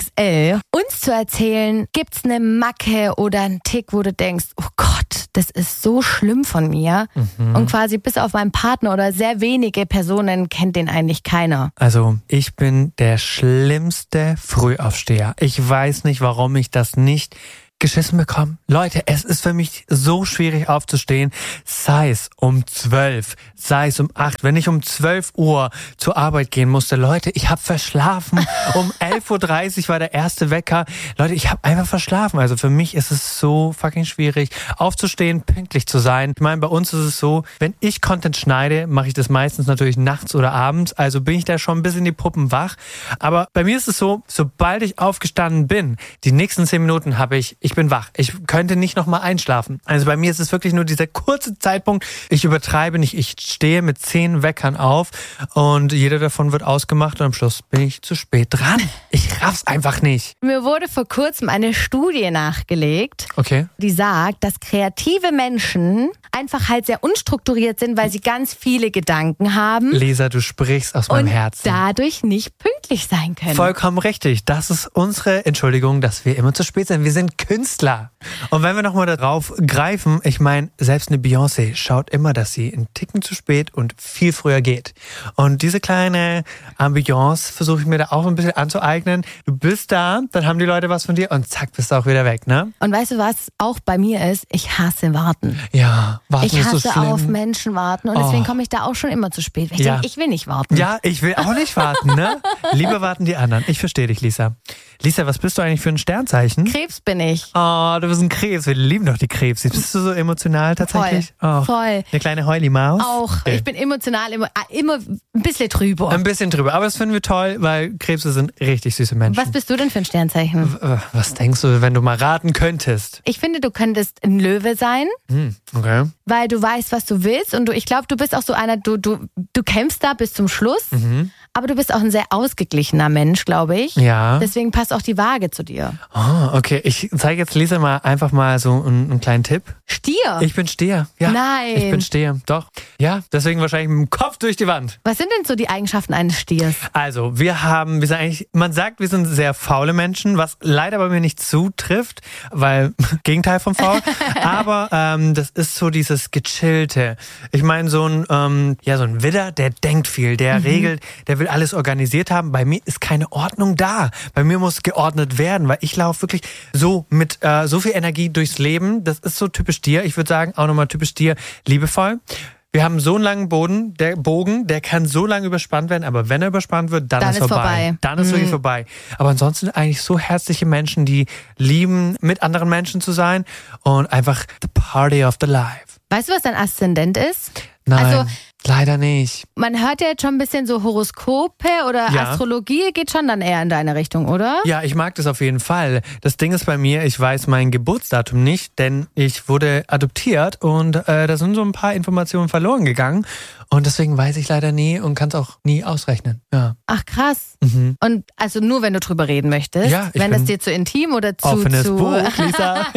XXL uns zu erzählen, gibt's eine Macke oder einen Tick, wo du denkst, oh Gott, das ist so schlimm von mir. Und quasi bis auf meinen Partner oder sehr wenige Personen kennt den eigentlich keiner. Also ich bin der schlimmste Frühaufsteher. Ich weiß nicht, warum ich das nicht geschissen bekommen. Leute, es ist für mich so schwierig aufzustehen, sei es um 12, sei es um 8, wenn ich um 12 Uhr zur Arbeit gehen musste. Leute, ich habe verschlafen. Um 11.30 Uhr war der erste Wecker. Leute, ich habe einfach verschlafen. Also für mich ist es so fucking schwierig, aufzustehen, pünktlich zu sein. Ich meine, bei uns ist es so, wenn ich Content schneide, mache ich das meistens natürlich nachts oder abends. Also bin ich da schon ein bisschen die Puppen wach. Aber bei mir ist es so, sobald ich aufgestanden bin, die nächsten 10 Minuten ich bin wach. Ich könnte nicht nochmal einschlafen. Also bei mir ist es wirklich nur dieser kurze Zeitpunkt. Ich übertreibe nicht. Ich stehe mit 10 Weckern auf und jeder davon wird ausgemacht und am Schluss bin ich zu spät dran. Ich raff's einfach nicht. Mir wurde vor kurzem eine Studie nachgelegt, die sagt, dass kreative Menschen einfach halt sehr unstrukturiert sind, weil sie ganz viele Gedanken haben. Lisa, du sprichst aus meinem Herzen. Und dadurch nicht pünktlich sein können. Vollkommen richtig. Das ist unsere Entschuldigung, dass wir immer zu spät sind. Wir sind Künstler. Und wenn wir nochmal darauf greifen, ich meine, selbst eine Beyoncé schaut immer, dass sie einen Ticken zu spät und viel früher geht. Und diese kleine Ambiance versuche ich mir da auch ein bisschen anzueignen. Du bist da, dann haben die Leute was von dir und zack, bist du auch wieder weg, ne? Und weißt du, was auch bei mir ist? Ich hasse Warten. Ja, warten ich hasse ist so schlimm. auf Menschen warten und deswegen komme ich da auch schon immer zu spät. Weil ich denke, ich will nicht warten. Ja, ich will auch nicht warten, ne? Lieber warten die anderen. Ich verstehe dich, Lisa. Lisa, was bist du eigentlich für ein Sternzeichen? Krebs bin ich. Oh, du bist ein Krebs. Wir lieben doch die Krebs. Bist du so emotional tatsächlich? Voll. Eine kleine Heuli-Maus? Auch. Ich bin emotional immer ein bisschen drüber. Ein bisschen drüber. Aber das finden wir toll, weil Krebse sind richtig süße Menschen. Was bist du denn für ein Sternzeichen? Was denkst du, wenn du mal raten könntest? Ich finde, du könntest ein Löwe sein. Okay. Weil du weißt, was du willst und ich glaube, du bist auch so einer, du kämpfst da bis zum Schluss, aber du bist auch ein sehr ausgeglichener Mensch, glaube ich. Ja. Deswegen passt auch die Waage zu dir. Oh, okay. Ich zeige jetzt Lisa einfach mal so einen kleinen Tipp. Stier? Ich bin Stier. Ja. Nein. Ich bin Stier, doch. Ja, deswegen wahrscheinlich mit dem Kopf durch die Wand. Was sind denn so die Eigenschaften eines Stiers? Also, wir sind eigentlich, man sagt, wir sind sehr faule Menschen, was leider bei mir nicht zutrifft, weil, Gegenteil von faul. Aber das ist so dieses Gechillte. Ich meine, so ein Widder, der denkt viel, der regelt, der will alles organisiert haben. Bei mir ist keine Ordnung da. Bei mir muss geordnet werden, weil ich laufe wirklich so mit so viel Energie durchs Leben. Das ist so typisch Stier. Ich würde sagen, auch nochmal typisch Stier, liebevoll. Wir haben so einen langen Bogen, der kann so lange überspannt werden, aber wenn er überspannt wird, dann ist vorbei. Dann ist wirklich vorbei. Aber ansonsten eigentlich so herzliche Menschen, die lieben, mit anderen Menschen zu sein und einfach the party of the life. Weißt du, was dein Aszendent ist? Nein, also, leider nicht. Man hört ja jetzt schon ein bisschen so Horoskope oder Astrologie geht schon dann eher in deine Richtung, oder? Ja, ich mag das auf jeden Fall. Das Ding ist bei mir, ich weiß mein Geburtsdatum nicht, denn ich wurde adoptiert und da sind so ein paar Informationen verloren gegangen. Und deswegen weiß ich leider nie und kann es auch nie ausrechnen. Ja. Ach krass. Und also nur, wenn du drüber reden möchtest. Ja, wenn das dir zu intim oder zu... Offenes Buch, Lisa.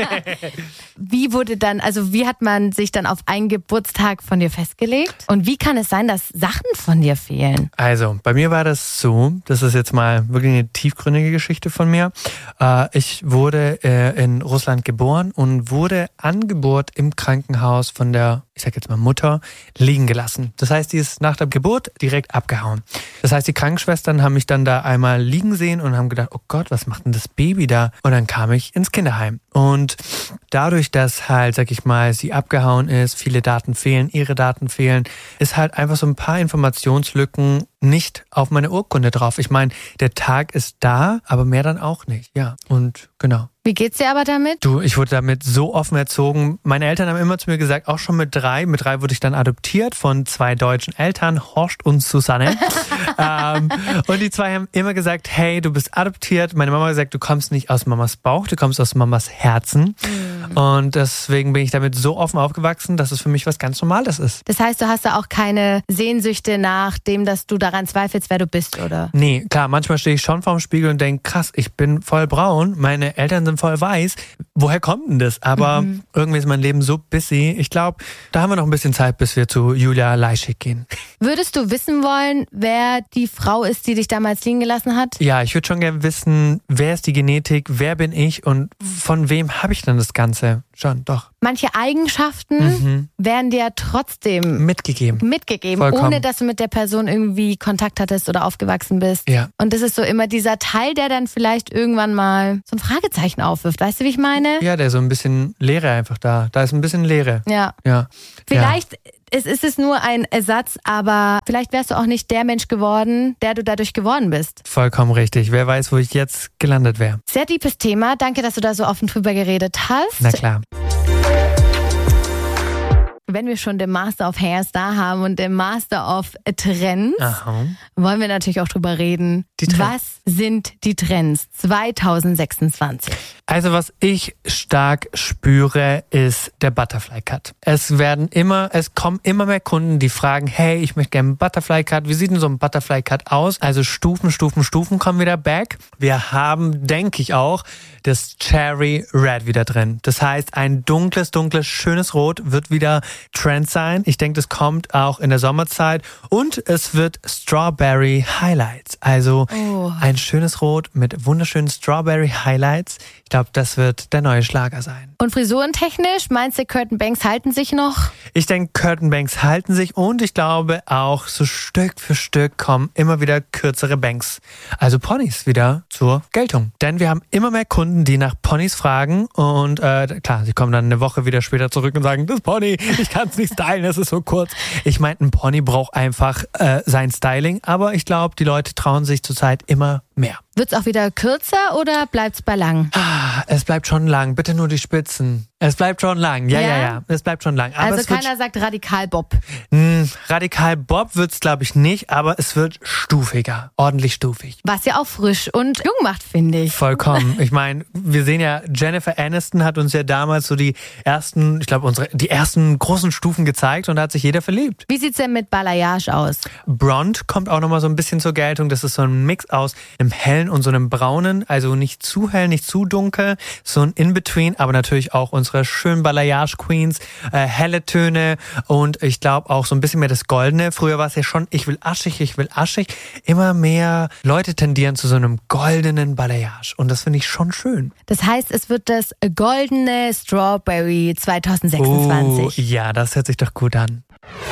Wie hat man sich dann auf einen Geburtstag von dir festgelegt? Und wie kann es sein, dass Sachen von dir fehlen? Also, bei mir war das so, das ist jetzt mal wirklich eine tiefgründige Geschichte von mir. Ich wurde in Russland geboren und wurde an Geburt im Krankenhaus von der, ich sag jetzt mal Mutter, liegen gelassen. Das heißt, die ist nach der Geburt direkt abgehauen. Das heißt, die Krankenschwestern haben mich dann da einmal liegen sehen und haben gedacht, oh Gott, was macht denn das Baby da? Und dann kam ich ins Kinderheim. Und dadurch, dass halt, sag ich mal, sie abgehauen ist, viele Daten fehlen, ihre Daten fehlen, ist halt einfach so ein paar Informationslücken nicht auf meine Urkunde drauf. Ich meine, der Tag ist da, aber mehr dann auch nicht. Ja, und genau. Wie geht's dir aber damit? Du, ich wurde damit so offen erzogen. Meine Eltern haben immer zu mir gesagt, auch schon mit 3. Mit 3 wurde ich dann adoptiert von 2 deutschen Eltern, Horst und Susanne. Und die 2 haben immer gesagt, hey, du bist adoptiert. Meine Mama hat gesagt, du kommst nicht aus Mamas Bauch, du kommst aus Mamas Herzen. Und deswegen bin ich damit so offen aufgewachsen, dass es für mich was ganz Normales ist. Das heißt, du hast da auch keine Sehnsüchte nach dem, dass du daran zweifelst, wer du bist, oder? Nee, klar, manchmal stehe ich schon vorm Spiegel und denke, krass, ich bin voll braun, meine Eltern sind voll weiß. Woher kommt denn das? Aber irgendwie ist mein Leben so busy. Ich glaube, da haben wir noch ein bisschen Zeit, bis wir zu Julia Leischig gehen. Würdest du wissen wollen, wer die Frau ist, die dich damals liegen gelassen hat? Ja, ich würde schon gerne wissen, wer ist die Genetik, wer bin ich und von wem habe ich denn das Ganze? Schon, doch. Manche Eigenschaften werden dir trotzdem mitgegeben, Vollkommen. Ohne dass du mit der Person irgendwie Kontakt hattest oder aufgewachsen bist. Ja. Und das ist so immer dieser Teil, der dann vielleicht irgendwann mal so ein Fragezeichen aufwirft. Weißt du, wie ich meine? Ja, der ist so ein bisschen Leere einfach da. Da ist ein bisschen Leere. Ja. Vielleicht ist es nur ein Ersatz, aber vielleicht wärst du auch nicht der Mensch geworden, der du dadurch geworden bist. Vollkommen richtig. Wer weiß, wo ich jetzt gelandet wäre. Sehr deepes Thema. Danke, dass du da so offen drüber geredet hast. Na klar. Wenn wir schon den Master of Hairstar haben und den Master of Trends, wollen wir natürlich auch drüber reden. Was sind die Trends 2026? Also was ich stark spüre, ist der Butterfly Cut. Es kommen immer mehr Kunden, die fragen, hey, ich möchte gerne einen Butterfly Cut. Wie sieht denn so ein Butterfly Cut aus? Also Stufen kommen wieder back. Wir haben, denke ich auch, das Cherry Red wieder drin. Das heißt, ein dunkles, schönes Rot wird wieder Trend sein. Ich denke, das kommt auch in der Sommerzeit. Und es wird Strawberry Highlights. Also ein schönes Rot mit wunderschönen Strawberry Highlights. Ich glaube, das wird der neue Schlager sein. Und frisurentechnisch, meinst du, Curtain Banks halten sich noch? Ich denke, Curtain Banks halten sich und ich glaube auch, so Stück für Stück kommen immer wieder kürzere Banks. Also Ponys wieder zur Geltung. Denn wir haben immer mehr Kunden, die nach Ponys fragen und klar, sie kommen dann eine Woche wieder später zurück und sagen, das Pony, ich kann es nicht stylen, das ist so kurz. Ich meine, ein Pony braucht einfach sein Styling, aber ich glaube, die Leute trauen sich zurzeit immer mehr. Wird's auch wieder kürzer oder bleibt's bei lang? Es bleibt schon lang. Bitte nur die Spitzen. Es bleibt schon lang. Ja. Es bleibt schon lang. Aber also keiner sagt Radikal Bob. Radikal Bob wird's, glaube ich, nicht, aber es wird stufiger. Ordentlich stufig. Was ja auch frisch und jung macht, finde ich. Vollkommen. Ich meine, wir sehen ja, Jennifer Aniston hat uns ja damals so die ersten großen Stufen gezeigt und da hat sich jeder verliebt. Wie sieht's denn mit Balayage aus? Blond kommt auch nochmal so ein bisschen zur Geltung. Das ist so ein Mix aus einem hellen und so einem braunen, also nicht zu hell, nicht zu dunkel, so ein In-Between, aber natürlich auch unsere schönen Balayage-Queens, helle Töne und ich glaube auch so ein bisschen mehr das Goldene. Früher war es ja schon, ich will aschig. Immer mehr Leute tendieren zu so einem goldenen Balayage und das finde ich schon schön. Das heißt, es wird das goldene Strawberry 2026. Ja, das hört sich doch gut an.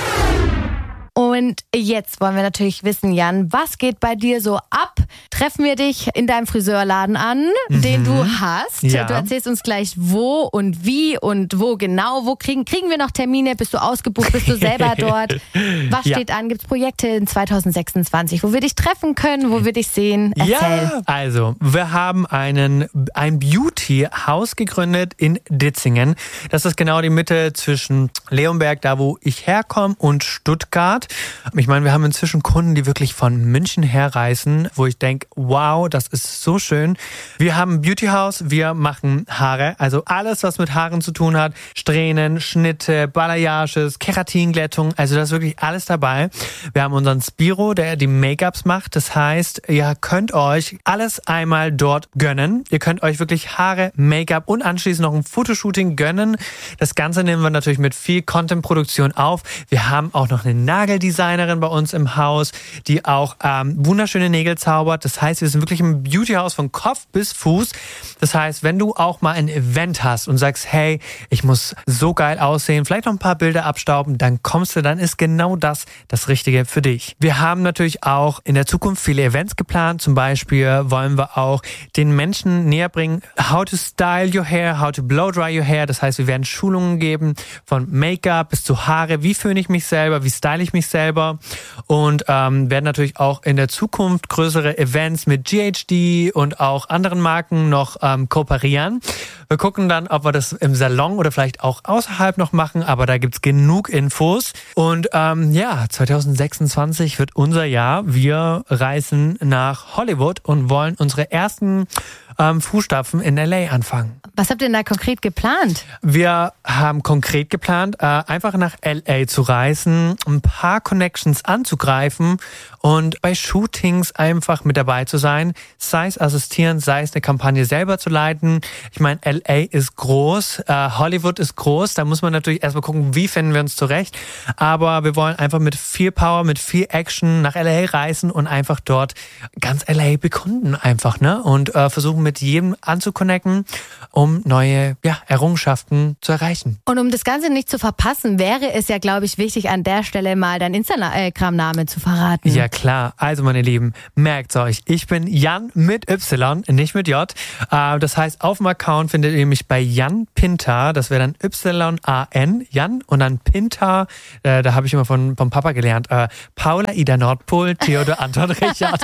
Und jetzt wollen wir natürlich wissen, Jan, was geht bei dir so ab? Treffen wir dich in deinem Friseurladen an, den du hast. Ja. Du erzählst uns gleich wo und wie und wo genau. Wo kriegen wir noch Termine? Bist du ausgebucht? Bist du selber dort? Was steht an? Gibt es Projekte in 2026, wo wir dich treffen können, wo wir dich sehen? Erzähl. Ja, also wir haben ein Beauty-Haus gegründet in Ditzingen. Das ist genau die Mitte zwischen Leonberg, da wo ich herkomme, und Stuttgart. Ich meine, wir haben inzwischen Kunden, die wirklich von München herreisen, wo ich denke, wow, das ist so schön. Wir haben ein Beauty-Haus, wir machen Haare, also alles, was mit Haaren zu tun hat. Strähnen, Schnitte, Balayages, Keratinglättung, also da ist wirklich alles dabei. Wir haben unseren Spiro, der die Make-ups macht. Das heißt, ihr könnt euch alles einmal dort gönnen. Ihr könnt euch wirklich Haare, Make-up und anschließend noch ein Fotoshooting gönnen. Das Ganze nehmen wir natürlich mit viel Content-Produktion auf. Wir haben auch noch eine Nageldesign Designerin bei uns im Haus, die auch wunderschöne Nägel zaubert. Das heißt, wir sind wirklich ein Beautyhaus von Kopf bis Fuß. Das heißt, wenn du auch mal ein Event hast und sagst, hey, ich muss so geil aussehen, vielleicht noch ein paar Bilder abstauben, dann ist genau das Richtige für dich. Wir haben natürlich auch in der Zukunft viele Events geplant. Zum Beispiel wollen wir auch den Menschen näher bringen, how to style your hair, how to blow dry your hair. Das heißt, wir werden Schulungen geben von Make-up bis zu Haare. Wie föhne ich mich selber? Wie style ich mich selber? Und werden natürlich auch in der Zukunft größere Events mit GHD und auch anderen Marken noch kooperieren. Wir gucken dann, ob wir das im Salon oder vielleicht auch außerhalb noch machen, aber da gibt's genug Infos. Und 2026 wird unser Jahr. Wir reisen nach Hollywood und wollen unsere ersten Fußstapfen in LA anfangen. Was habt ihr denn da konkret geplant? Wir haben konkret geplant, einfach nach LA zu reisen, ein paar Connections anzugreifen und bei Shootings einfach mit dabei zu sein, sei es assistieren, sei es eine Kampagne selber zu leiten. Ich meine, LA ist groß, Hollywood ist groß, da muss man natürlich erstmal gucken, wie finden wir uns zurecht. Aber wir wollen einfach mit viel Power, mit viel Action nach LA reisen und einfach dort ganz LA bekunden einfach, ne? Und versuchen mit jedem anzuconnecten, um neue Errungenschaften zu erreichen. Und um das Ganze nicht zu verpassen, wäre es ja, glaube ich, wichtig, an der Stelle mal dein Instagram-Name zu verraten. Ja klar, also meine Lieben, merkt's euch, ich bin Jan mit Y, nicht mit J. Das heißt, auf dem Account findet ihr mich bei Jan Pintar, das wäre dann Y-A-N, Jan, und dann Pintar, da habe ich immer vom Papa gelernt, Paula, Ida Nordpol, Theodor, Anton, Richard.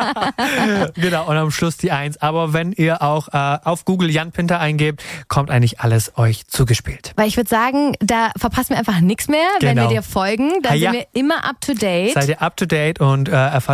Genau, und am Schluss die 1. Aber wenn ihr auch auf Google Jan Pintar eingebt, kommt eigentlich alles euch zugespielt. Weil ich würde sagen, da verpassen wir einfach nichts mehr, wenn wir dir folgen. Dann sind wir immer up to date. Seid ihr up to date und erfahrt